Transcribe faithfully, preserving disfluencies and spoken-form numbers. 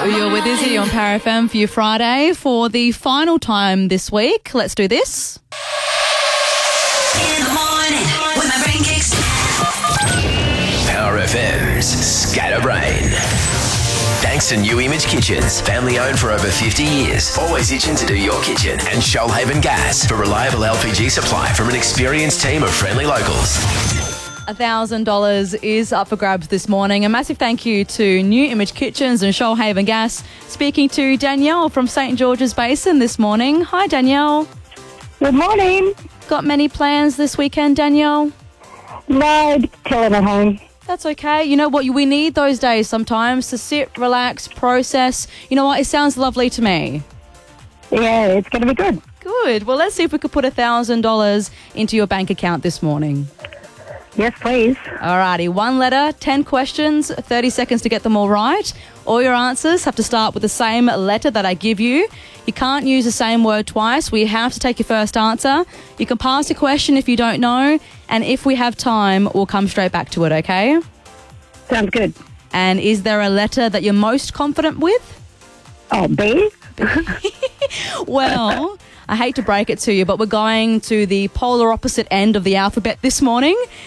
You're with Izzy on Power F M for your Friday for the final time this week. Let's do this. In the morning, when my brain kicks. Power F M's Scatterbrain. Thanks to New Image Kitchens, family owned for over fifty years. Always itching to do your kitchen. And Shoalhaven Gas for reliable L P G supply from an experienced team of friendly locals. one thousand dollars is up for grabs this morning. A massive thank you to New Image Kitchens and Shoalhaven Gas. Speaking to Danielle from Saint George's Basin this morning. Hi, Danielle. Good morning. Got many plans this weekend, Danielle? No, chilling at home. That's okay. You know what? We need those days sometimes to sit, relax, process. You know what? It sounds lovely to me. Yeah, it's going to be good. Good. Well, let's see if we could put one thousand dollars into your bank account this morning. Yes, please. Alrighty, one letter, ten questions, thirty seconds to get them all right. All your answers have to start with the same letter that I give you. You can't use the same word twice. We have to take your first answer. You can pass a question if you don't know, and if we have time, we'll come straight back to it, okay? Sounds good. And is there a letter that you're most confident with? Oh, B? Well, I hate to break it to you, but we're going to the polar opposite end of the alphabet this morning.